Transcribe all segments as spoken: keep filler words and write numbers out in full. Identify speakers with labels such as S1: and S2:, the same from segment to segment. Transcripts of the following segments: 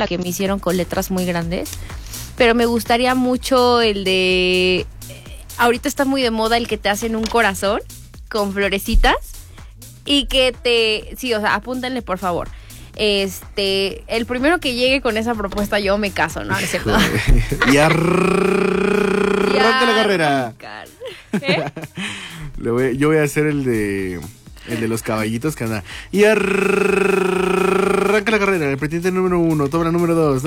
S1: la que me hicieron con letras muy grandes. Pero me gustaría mucho el de... Ahorita está muy de moda el que te hacen un corazón con florecitas y que te... Sí, o sea, apúntenle por favor. Este, el primero que llegue con esa propuesta yo me caso, ¿no? ¿No es cierto?
S2: Y arranca la carrera.
S1: ¿Eh?
S2: Le voy, yo voy a hacer el de el de los caballitos que anda. Y arranca la carrera, el pretendiente número uno, toma la número dos.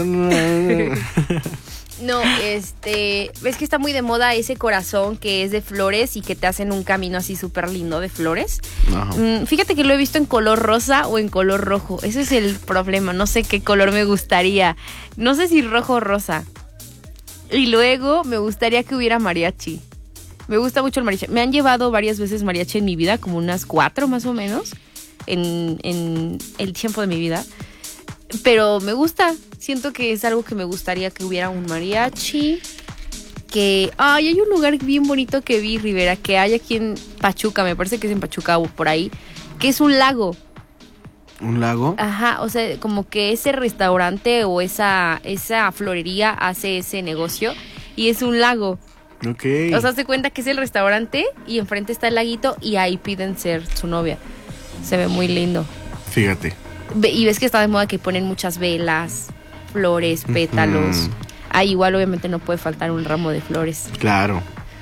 S1: No, este, ves que está muy de moda ese corazón que es de flores y que te hacen un camino así súper lindo de flores. Mm, fíjate que lo he visto en color rosa o en color rojo. Ese es el problema, no sé qué color me gustaría. No sé si rojo o rosa. Y luego me gustaría que hubiera mariachi. Me gusta mucho el mariachi. Me han llevado varias veces mariachi en mi vida, como unas cuatro más o menos, en, en el tiempo de mi vida. Pero me gusta, siento que es algo que me gustaría que hubiera un mariachi. Que, ay, hay un lugar bien bonito que vi, Rivera, que hay aquí en Pachuca, me parece que es en Pachuca o por ahí, que es un lago.
S2: ¿Un lago?
S1: Ajá, o sea, como que ese restaurante o esa, esa florería hace ese negocio y es un lago.
S2: Ok.
S1: O sea, se cuenta que es el restaurante y enfrente está el laguito y ahí piden ser su novia. Se ve muy lindo.
S2: Fíjate.
S1: Y ves que está de moda que ponen muchas velas, flores, pétalos. Uh-huh. Ah, igual obviamente no puede faltar un ramo de flores.
S2: Claro.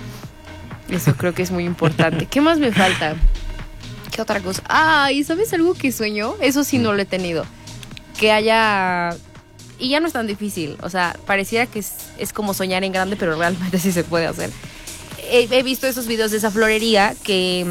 S1: Eso creo que es muy importante. ¿Qué más me falta? ¿Qué otra cosa? Ah, ¿y sabes algo que sueño? Eso sí no lo he tenido. Que haya... Y ya no es tan difícil. O sea, pareciera que es, es como soñar en grande, pero realmente sí se puede hacer. He, he visto esos videos de esa florería que...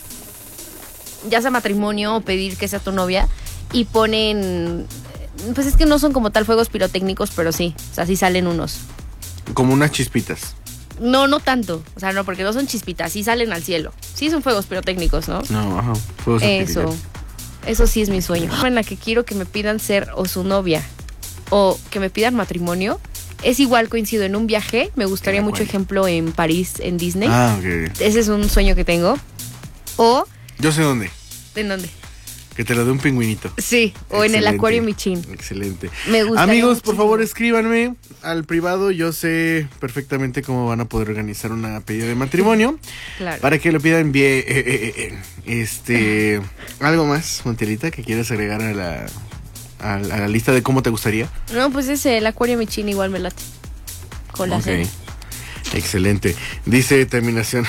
S1: ya sea matrimonio o pedir que sea tu novia... Y ponen, pues es que no son como tal fuegos pirotécnicos, pero sí, o sea, sí salen unos.
S2: Como unas chispitas.
S1: No, no tanto, o sea, no, porque no son chispitas, sí salen al cielo. Sí son fuegos pirotécnicos, ¿no?
S2: No, ajá, fuegos
S1: Eso, eso sí es mi sueño. En la que quiero que me pidan ser o su novia o que me pidan matrimonio, es igual, coincido en un viaje, me gustaría mucho, ejemplo, en París, en Disney.
S2: Ah, ok.
S1: Ese es un sueño que tengo. O...
S2: Yo sé dónde.
S1: ¿En dónde?
S2: Que te lo dé un pingüinito.
S1: Sí, o excelente, en el acuario Michin.
S2: Excelente.
S1: Me gusta.
S2: Amigos, por favor, escríbanme al privado. Yo sé perfectamente cómo van a poder organizar una pedida de matrimonio.
S1: Claro.
S2: Para que lo pidan bien. Eh, eh, eh, este. ¿Algo más, Montelita, que quieras agregar a la, a la, a la lista de cómo te gustaría?
S1: No, pues ese, el acuario Michin igual me late. Con la
S2: okay. Excelente. Dice terminación.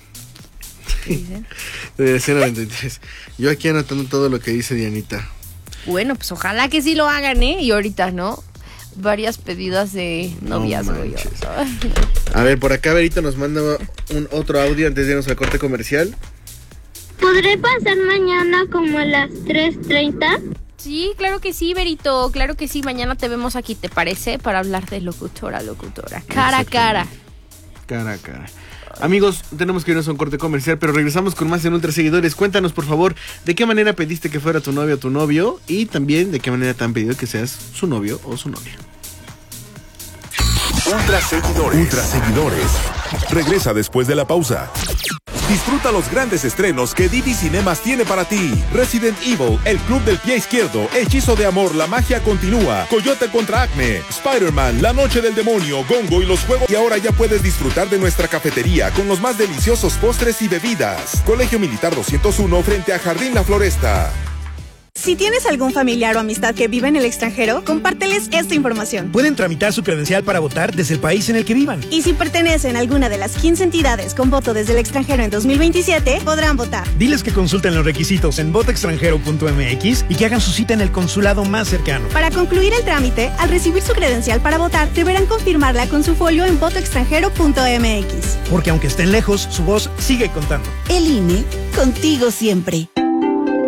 S2: Terminación noventa y tres. Yo aquí anotando todo lo que dice Dianita.
S1: Bueno, pues ojalá que sí lo hagan, ¿eh? Y ahorita, ¿no? Varias pedidas de noviazgo. No,
S2: a ver, por acá Berito nos manda un otro audio antes de irnos al corte comercial.
S3: ¿Podré pasar mañana como a las tres treinta?
S1: Sí, claro que sí, Berito. Claro que sí, mañana te vemos aquí, ¿te parece? Para hablar de locutora, locutora. Cara a cara.
S2: Cara a cara. Amigos, tenemos que irnos a un corte comercial, pero regresamos con más en Ultra Seguidores. Cuéntanos, por favor, de qué manera pediste que fuera tu novio o tu novio, y también de qué manera te han pedido que seas su novio o su novia.
S4: Ultra Seguidores. Ultra Seguidores. Regresa después de la pausa. Disfruta los grandes estrenos que Didi Cinemas tiene para ti. Resident Evil, El Club del Pie Izquierdo, Hechizo de Amor, La Magia Continúa, Coyote contra Acme, Spider-Man, La Noche del Demonio, Gongo y los Juegos. Y ahora ya puedes disfrutar de nuestra cafetería con los más deliciosos postres y bebidas. Colegio Militar doscientos uno frente a Jardín La Floresta.
S5: Si tienes algún familiar o amistad que vive en el extranjero, compárteles esta información.
S6: Pueden tramitar su credencial para votar desde el país en el que vivan.
S5: Y si pertenecen a alguna de las quince entidades con voto desde el extranjero en dos mil veintisiete, podrán votar.
S6: Diles que consulten los requisitos en voto extranjero punto m x y que hagan su cita en el consulado más cercano.
S5: Para concluir el trámite, al recibir su credencial para votar, deberán confirmarla con su folio en voto extranjero punto m x.
S6: Porque aunque estén lejos, su voz sigue contando.
S7: El I N E, contigo siempre.